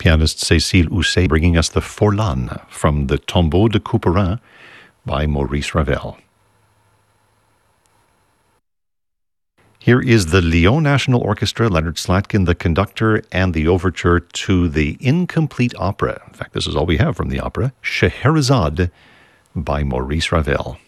pianist Cécile Housset bringing us the Forlan from the Tombeau de Couperin by Maurice Ravel. Here is the Lyon National Orchestra, Leonard Slatkin, the conductor, and the overture to the incomplete opera. In fact, this is all we have from the opera, Scheherazade by Maurice Ravel.